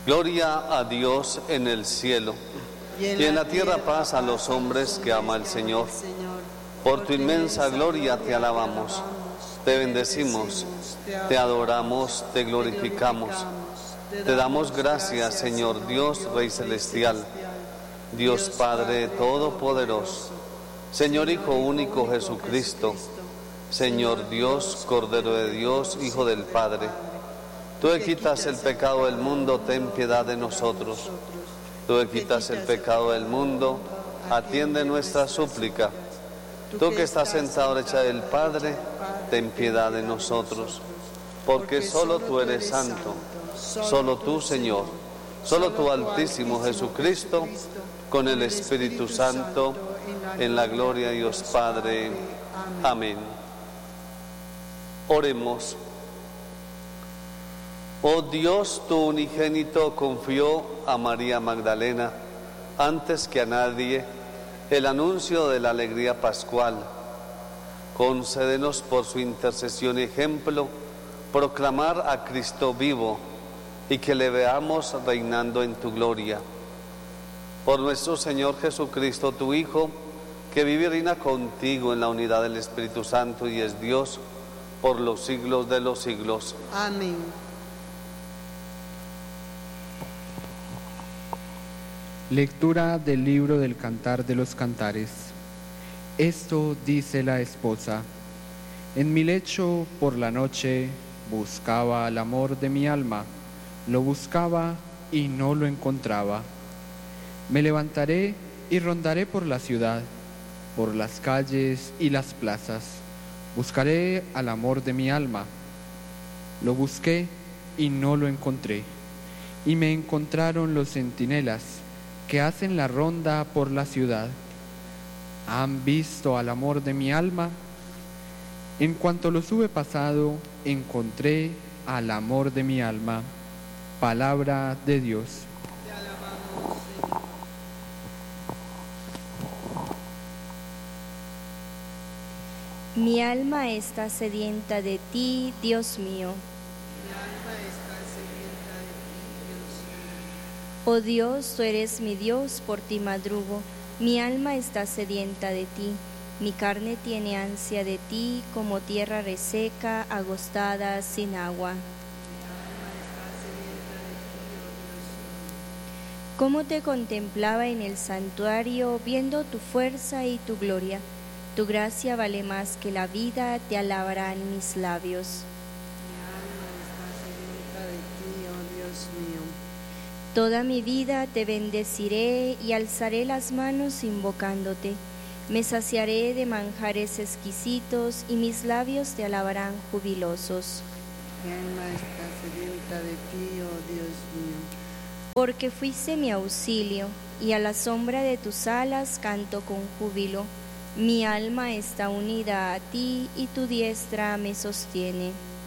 Gloria a Dios en el cielo, y en la tierra paz a los hombres que ama el Señor. Por tu inmensa gloria te alabamos, te bendecimos, te adoramos, te glorificamos. Te damos gracias, Señor Dios, Rey Celestial, Dios Padre Todopoderoso, Señor Hijo único Jesucristo, Señor Dios, Cordero de Dios, Hijo del Padre. Tú que quitas el pecado del mundo, ten piedad de nosotros. Tú que quitas el pecado del mundo, atiende nuestra súplica. Tú que estás sentado a la derecha del Padre, ten piedad de nosotros. Porque solo tú eres santo, solo tú, Señor, solo tú, Altísimo Jesucristo, con el Espíritu Santo, en la gloria de Dios Padre. Amén. Oremos. Oh Dios, tu unigénito confió a María Magdalena, antes que a nadie, el anuncio de la alegría pascual. Concédenos por su intercesión y ejemplo, proclamar a Cristo vivo y que le veamos reinando en tu gloria. Por nuestro Señor Jesucristo, tu Hijo, que vive y reina contigo en la unidad del Espíritu Santo y es Dios por los siglos de los siglos. Amén. Lectura del libro del Cantar de los Cantares. Esto dice la esposa: en mi lecho por la noche buscaba al amor de mi alma, lo buscaba y no lo encontraba. Me levantaré y rondaré por la ciudad, por las calles y las plazas. Buscaré al amor de mi alma. Lo busqué y no lo encontré. Y me encontraron los centinelas que hacen la ronda por la ciudad. ¿Han visto al amor de mi alma? En cuanto los hube pasado, encontré al amor de mi alma. Palabra de Dios. Te alabamos, Señor. Mi alma está sedienta de ti, Dios mío. Mi alma está sedienta de ti, Dios mío. Oh Dios, tú eres mi Dios, por ti madrugo. Mi alma está sedienta de ti. Mi carne tiene ansia de ti, como tierra reseca, agostada, sin agua. Cómo te contemplaba en el santuario, viendo tu fuerza y tu gloria. Tu gracia vale más que la vida, te alabarán mis labios. Mi alma está sedienta de ti, oh Dios mío. Toda mi vida te bendeciré y alzaré las manos invocándote. Me saciaré de manjares exquisitos y mis labios te alabarán jubilosos. Mi alma está sedienta de ti, oh Dios mío. Porque fuiste mi auxilio, y a la sombra de tus alas canto con júbilo. Mi alma está unida a ti, y tu diestra me sostiene.